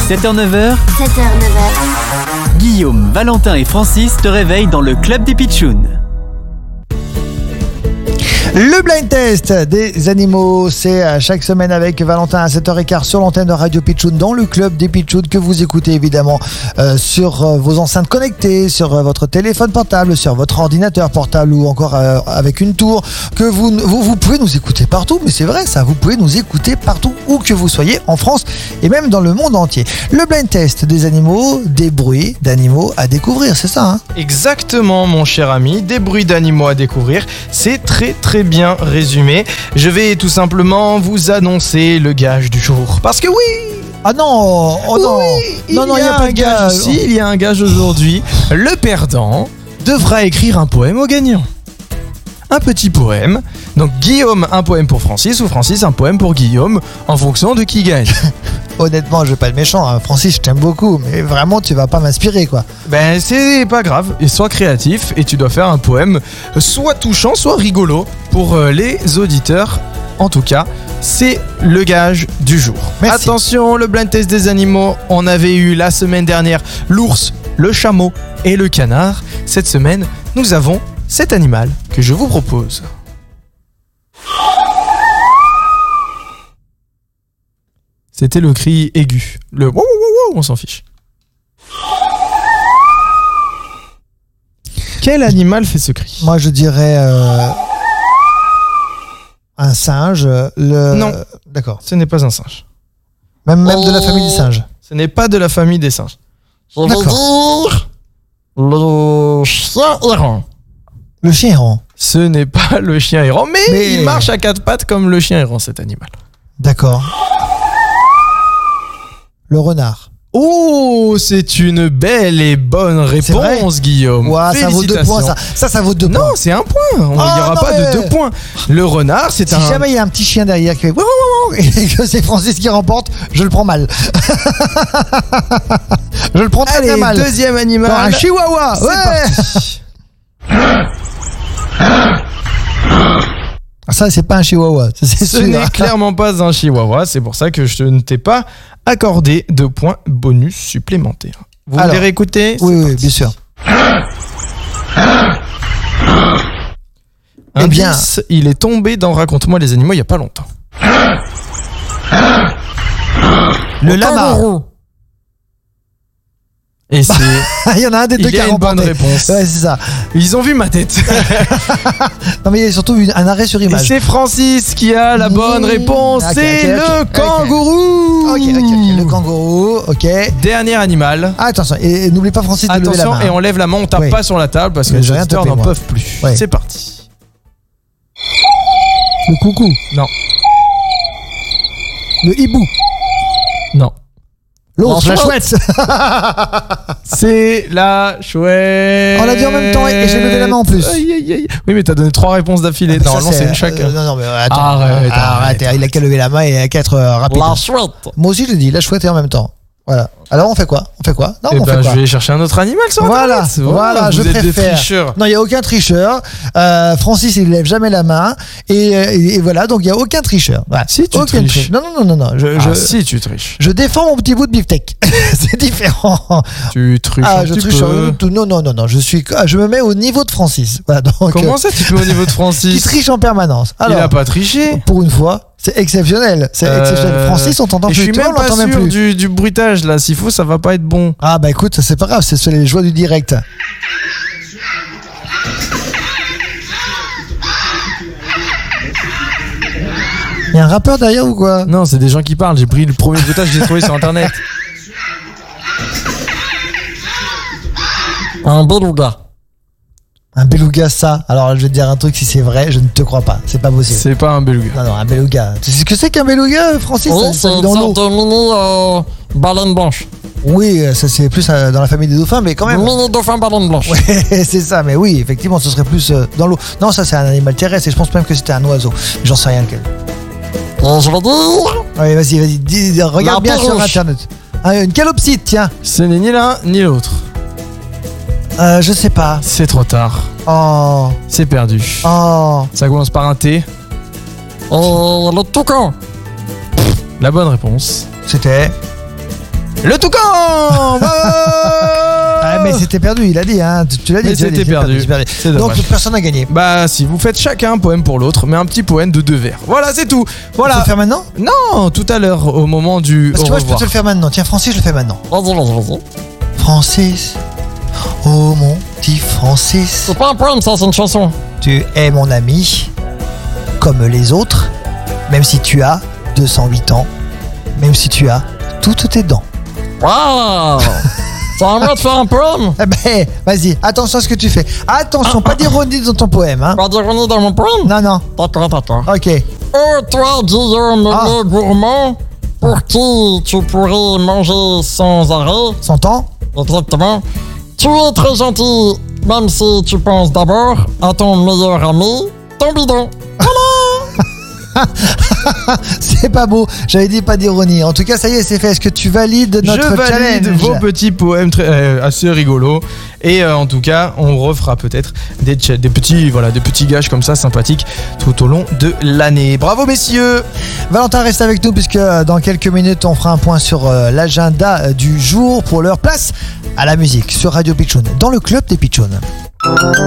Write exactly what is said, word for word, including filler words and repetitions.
sept heures neuf heures. sept heures neuf heures. Guillaume, Valentin et Francis te réveillent dans le club des Pitchouns. Le blind test des animaux, c'est chaque semaine avec Valentin à sept heures quinze sur l'antenne de Radio Pitchoun dans le club des Pitchouns que vous écoutez évidemment euh, sur euh, vos enceintes connectées, sur euh, votre téléphone portable, sur votre ordinateur portable ou encore euh, avec une tour, que vous, vous, vous pouvez nous écouter partout, mais c'est vrai ça, vous pouvez nous écouter partout où que vous soyez en France et même dans le monde entier. Le blind test des animaux, des bruits d'animaux à découvrir, c'est ça hein? Exactement mon cher ami, des bruits d'animaux à découvrir, c'est très très bien résumé. Je vais tout simplement vous annoncer le gage du jour. Parce que oui Ah non, oh non, oui, non, non, il n'y a, a pas de gage. Si, il y a un gage aujourd'hui. Le perdant devra écrire un poème au gagnant. Un petit poème. Donc Guillaume, un poème pour Francis ou Francis, un poème pour Guillaume, en fonction de qui gagne. Honnêtement, je vais pas être méchant, hein. Francis, je t'aime beaucoup, mais vraiment, tu vas pas m'inspirer, quoi. Ben, c'est pas grave. Et sois créatif et tu dois faire un poème soit touchant, soit rigolo pour euh, les auditeurs. En tout cas, c'est le gage du jour. Merci. Attention, le blind test des animaux. On avait eu la semaine dernière l'ours, le chameau et le canard. Cette semaine, nous avons cet animal que je vous propose. C'était le cri aigu. Le wouh wouh wouh, on s'en fiche. Quel animal fait ce cri ? Moi, je dirais euh, un singe. Le... Non. D'accord. Ce n'est pas un singe. Même, même de la famille des singes. Ce n'est pas de la famille des singes. Je veux dire le chien errant. Le chien errant. Ce n'est pas le chien errant, mais, Mais- il marche à quatre pattes comme le chien errant, cet animal. D'accord. Le renard. Oh, c'est une belle et bonne C'est vrai réponse, Guillaume. Ouah, ça vaut deux points, ça. Ça, ça vaut deux points. Non, c'est un point. Il n'y Ah, aura non, pas mais- de deux points. Le renard, c'est Si un... jamais il y a un petit chien derrière qui fait wouah, wouah, wouah, et que c'est Francis qui remporte, je le prends mal. Je le prends très, Allez, très mal. deuxième animal. Genre un chihuahua. C'est Ouais. Ah, ça, c'est pas un chihuahua. Ça, c'est Ce sûr. n'est clairement pas un chihuahua, c'est pour ça que je ne t'ai pas accordé de points bonus supplémentaires. Vous Alors, voulez réécouter ? Oui, oui, bien sûr. Un Eh bien- bis, il est tombé dans Raconte-moi les animaux il y a pas longtemps. Le lama. Kangourou. Et c'est... Il y en a un des deux Il qui y a a une bonne remporté. réponse. Ouais, c'est ça. Ils ont vu ma tête. Non, mais il y a surtout une- un arrêt sur Et image. c'est Francis qui a la bonne Mmh. réponse. Ok, C'est ok, ok, le ok. kangourou. Ok, ok, ok. Le kangourou, ok. Dernier animal. Ah, attention, et, et n'oublie pas Francis de lever la Attention, main. et on lève la main, on tape Oui. pas sur la table parce que Mais les j'ai rien auditeurs tapé, n'en moi. peuvent plus. Ouais. C'est parti. Le coucou. Non, Le hibou. non. L'autre, La la chouette. C'est la chouette. On l'a dit en même temps et- et j'ai levé la main en plus. Aïe, aïe, aïe. Oui, mais t'as donné trois réponses d'affilée. Ça, Normalement, c'est une chaque. euh, non, non, mais attends. Arrête, arrête, arrête. Il a qu'à lever la main et il a qu'à être euh, rapide. La chouette. Moi aussi, je l'ai dit, la chouette et en même temps. Voilà. Alors, on fait quoi On fait quoi Non, Eh on ben, fait je quoi vais chercher un autre animal sur Voilà, Internet. voilà, vous je êtes des préfère. tricheurs. Non, il n'y a aucun tricheur. Euh, Francis, il lève jamais la main. Et, euh, et, et voilà, donc il n'y a aucun tricheur. Voilà. Si, tu Aucun triches. triche. Non, non, non, non. non. Je, Ah, je, si, tu triches. je défends mon petit bout de beefsteak. C'est différent. Tu triches Ah, un je petit triche peu. rien du tout. Non, non, non, non. Je, suis, ah, je me mets au niveau de Francis. Voilà, donc, Comment euh, ça, tu te mets au niveau de qui Francis? triche en permanence. Il Alors, a pas triché. pour une fois, c'est exceptionnel. C'est Euh, exceptionnel. Francis, on t'entend Et je plus. suis Toi, même on pas l'entend même sûr plus. du, du bruitage là. S'il faut, ça va pas être bon. Ah, bah écoute, c'est pas grave. C'est sur les joies du direct. Il y a un rappeur derrière ou quoi? Non, c'est des gens qui parlent. J'ai pris le premier bruitage que j'ai trouvé sur internet. Un beluga. Un beluga, ça. Alors, je vais te dire un truc, si c'est vrai, je ne te crois pas. C'est pas possible. C'est pas un beluga. Non, non, un beluga. Tu sais ce que c'est qu'un beluga, Francis? Oui, Ça- ça c'est vit une dans l'eau. sorte de mini euh, baleine blanche. Oui, ça c'est plus euh, dans la famille des dauphins, mais quand même. Mini dauphin baleine blanche. Ouais, c'est ça, mais oui, effectivement, ce serait plus euh, dans l'eau. Non, ça c'est un animal terrestre et je pense même que c'était un oiseau. J'en sais rien lequel. Et je vais dire Allez, vas-y, vas-y, dis- dis- regarde La bien sur perruche. internet. Ah, une calopsite, tiens. Ce n'est ni l'un ni l'autre. Euh, je sais pas. C'est trop tard. Oh, C'est perdu. oh. Ça commence par un T. Et le toucan. La bonne réponse. C'était. Le toucan. Ah, mais c'était perdu, il a dit, hein. Tu, tu l'as dit, Mais tu l'as dit, c'était c'est perdu. c'est perdu. C'est dommage. Donc personne n'a gagné. Bah si, vous faites chacun un poème pour l'autre, mais un petit poème de deux vers. Voilà, c'est tout. Faut Voilà. le faire maintenant? Non, tout à l'heure, au moment du Parce au que moi je peux revoir. te le faire maintenant. Tiens, Francis, je le fais maintenant. Vas-y, vas-y, vas-y. Francis, oh mon petit Francis, C'est pas un poème, ça, c'est une chanson. tu es mon ami, comme les autres, même si tu as deux cent huit ans, même si tu as toutes tes dents. Waouh. C'est à moi de faire un poème. Eh ben, vas-y, attention à ce que tu fais. Attention, pas d'ironie dans ton poème, hein. Pas d'ironie dans mon poème. Non, non. D'accord, d'accord. Ok. Oh, toi, Guillaume Ah. le gourmand, pour qui tu pourrais manger sans arrêt. Son temps. Exactement. Tu es très gentil, même si tu penses d'abord à ton meilleur ami, ton bidon. C'est pas beau. J'avais dit pas d'ironie. En tout cas, ça y est, c'est fait. Est-ce que tu valides notre Je valide challenge? vos petits poèmes très, euh, assez rigolos. Et euh, en tout cas, on refera peut-être des, ch- des petits, voilà, des petits gages comme ça sympathiques tout au long de l'année. Bravo messieurs. Valentin reste avec nous puisque euh, dans quelques minutes, on fera un point sur euh, l'agenda euh, du jour pour leur place à la musique sur Radio Pitchoun, dans le club des Pitchouns.